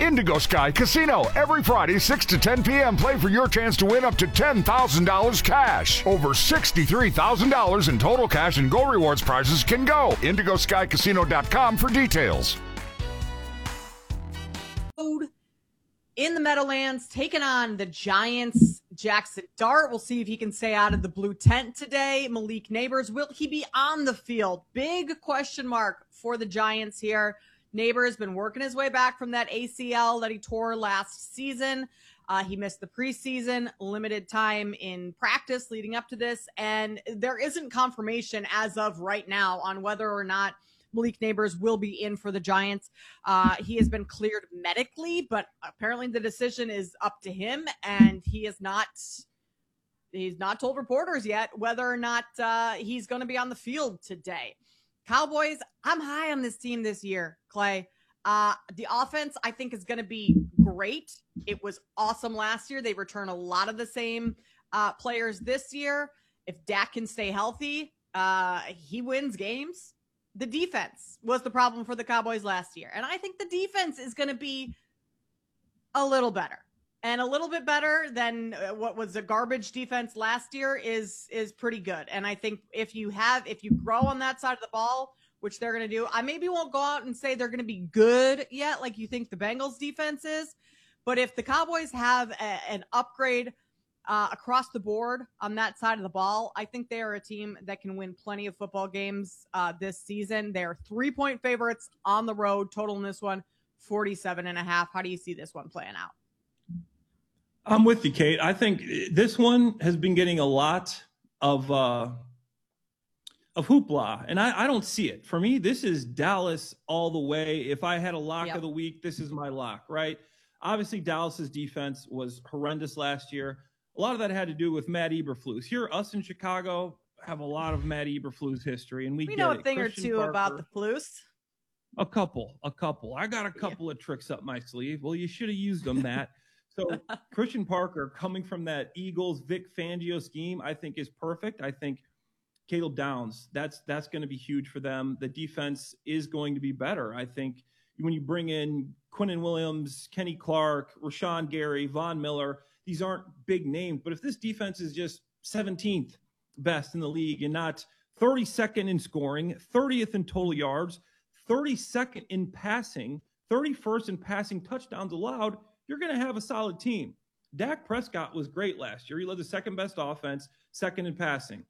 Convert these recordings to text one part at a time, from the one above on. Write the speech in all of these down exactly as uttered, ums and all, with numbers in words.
Indigo Sky Casino. Every Friday, six to ten p.m. Play for your chance to win up to ten thousand dollars cash. Over sixty-three thousand dollars in total cash and Go Rewards prizes can go. indigo sky casino dot com for details. In the Meadowlands, taking on the Giants. Jackson Dart, we'll see if he can stay out of the blue tent today. Malik Neighbors, will he be on the field? Big question mark for the Giants here. Neighbors been working his way back from that A C L that he tore last season. Uh, he missed the preseason, limited time in practice leading up to this, and there isn't confirmation as of right now on whether or not Malik Neighbors will be in for the Giants. Uh, he has been cleared medically, but apparently the decision is up to him, and he is not he's not told reporters yet whether or not uh, he's going to be on the field today. Cowboys, I'm high on this team this year, Clay. Uh, the offense, I think, is going to be great. It was awesome last year. They return a lot of the same uh, players this year. If Dak can stay healthy, uh, he wins games. The defense was the problem for the Cowboys last year. And I think the defense is going to be a little better. And a little bit better than what was a garbage defense last year is is pretty good. And I think if you have, if you grow on that side of the ball, which they're going to do, I maybe won't go out and say they're going to be good yet, like you think the Bengals defense is. But if the Cowboys have a, an upgrade Uh, across the board on that side of the ball, I think they are a team that can win plenty of football games uh, this season. They're three-point favorites on the road. Total in this one, forty-seven and a half. How do you see this one playing out? I'm with you, Kate. I think this one has been getting a lot of uh, of hoopla, and I, I don't see it. For me, this is Dallas all the way. If I had a lock Yep. of the week, this is my lock, right? Obviously, Dallas's defense was horrendous last year. A lot of that had to do with Matt Eberflus. Here, us in Chicago have a lot of Matt Eberflus history, and we, We get know it. a thing Christian or two Barker, about the Flus. A couple, a couple. I got a couple of tricks up my sleeve. Well, you should have used them, Matt. So Christian Parker, coming from that Eagles Vic Fangio scheme, I think is perfect. I think Caleb Downs, that's that's going to be huge for them. The defense is going to be better. I think when you bring in Quinnen Williams, Kenny Clark, Rashawn Gary, Von Miller, these aren't big names, but if this defense is just seventeenth best in the league and not thirty-second in scoring, thirtieth in total yards, thirty-second in passing, thirty-first in passing touchdowns allowed, you're going to have a solid team. Dak Prescott was great last year. He led the second best offense, second in passing.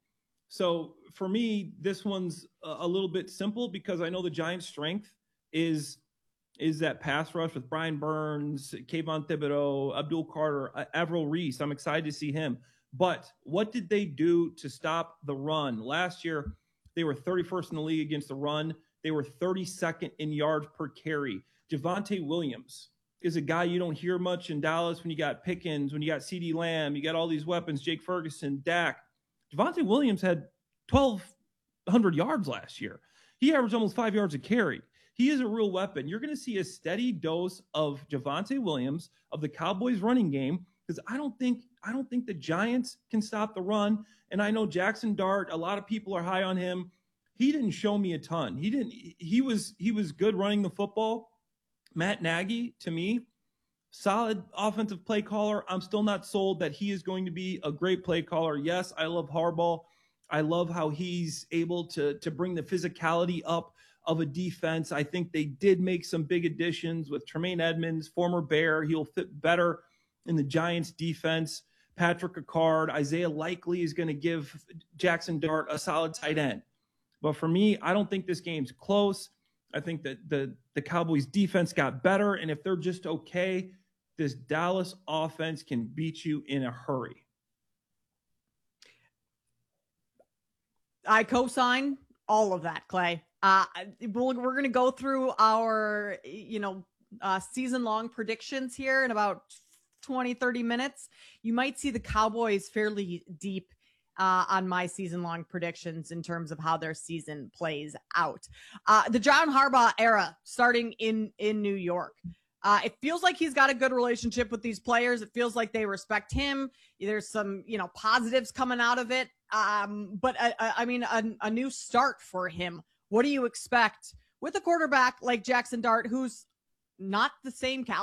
So for me, this one's a little bit simple because I know the Giants' strength is is that pass rush with Brian Burns, Kayvon Thibodeau, Abdul Carter, uh, Avril Reese. I'm excited to see him. But what did they do to stop the run? Last year, they were thirty-first in the league against the run. They were thirty-second in yards per carry. Javonte Williams is a guy you don't hear much in Dallas when you got Pickens, when you got CeeDee Lamb, you got all these weapons, Jake Ferguson, Dak. Javonte Williams had twelve hundred yards last year. He averaged almost five yards a carry. He is a real weapon. You're going to see a steady dose of Javonte Williams, of the Cowboys running game, because I don't think I don't think the Giants can stop the run. And I know Jackson Dart, a lot of people are high on him. He didn't show me a ton. He didn't he was he was good running the football. Matt Nagy, to me, solid offensive play caller. I'm still not sold that he is going to be a great play caller. Yes, I love Harbaugh. I love how he's able to, to bring the physicality up of a defense. I think they did make some big additions with Tremaine Edmonds, former Bear. He'll fit better in the Giants defense. Patrick Ricard, Isaiah Likely is going to give Jackson Dart a solid tight end. But for me, I don't think this game's close. I think that the, the Cowboys defense got better. And if they're just okay, this Dallas offense can beat you in a hurry. I co-sign all of that, Clay. Uh, we're, we're going to go through our, you know, uh, season-long predictions here in about twenty, thirty minutes. You might see the Cowboys fairly deep uh, on my season-long predictions in terms of how their season plays out. Uh, the John Harbaugh era starting in, in New York. Uh, it feels like he's got a good relationship with these players. It feels like they respect him. There's some, you know, positives coming out of it. Um, but I, I mean, a, a new start for him. What do you expect with a quarterback like Jackson Dart, who's not the same caliber?